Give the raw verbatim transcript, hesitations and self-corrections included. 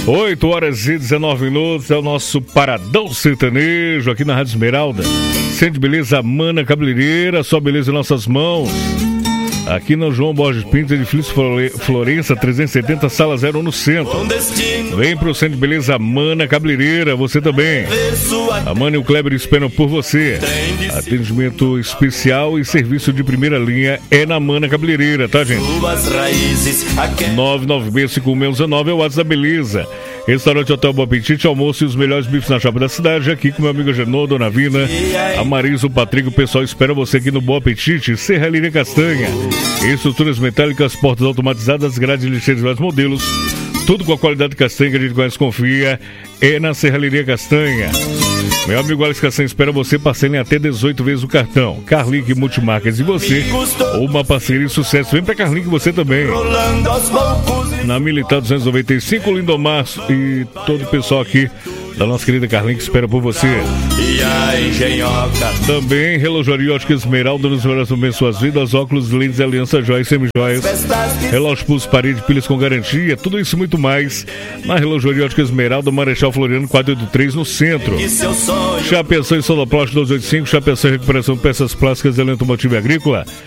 oito horas e dezenove minutos, é o nosso Paradão Sertanejo aqui na Rádio Esmeralda. Centro de Beleza Mana Cabeleireira, só beleza em nossas mãos. Aqui no João Borges Pinto, edifício Florença, trezentos e setenta, sala zero no centro. Vem pro Centro de Beleza Mana Cabeleireira, você também. A Mana e o Kleber esperam por você. Atendimento especial e serviço de primeira linha é na Mana Cabeleireira, tá, gente? nove nove seis cinco um um nove é o WhatsApp da Beleza. Restaurante Hotel Bom Apetite, almoço e os melhores bifes na chapa da cidade. Aqui com meu amigo Genô, Dona Vina, a Marisa, o Patrick, o pessoal espera você aqui no Bom Apetite. Serralheria Castanha, estruturas metálicas, portas automatizadas, grades lixeiras de vários modelos. Tudo com a qualidade castanha que a gente conhece, confia. É na Serralheria Castanha. Meu amigo Alex Castanha espera você, parcela em até dezoito vezes o cartão. Carlink Multimarcas e você, uma parceria de sucesso. Vem pra Carlink você também. Na Militar duzentos e noventa e cinco, Lindomar e todo o pessoal aqui da nossa querida Carlink espera por você. E a engenhoca. Também Relojoaria Ótica Esmeralda, nos melhores momentos suas vidas, óculos, lentes, aliança, joias, semijoias, relógio, pulso, parede, pilhas com garantia, tudo isso e muito mais na Relojoaria Ótica Esmeralda, Marechal Floriano quatrocentos e oitenta e três no centro. Chapecó e Sonoplast duzentos e oitenta e cinco, Chapecó e recuperação de peças plásticas, elemento motivo agrícola.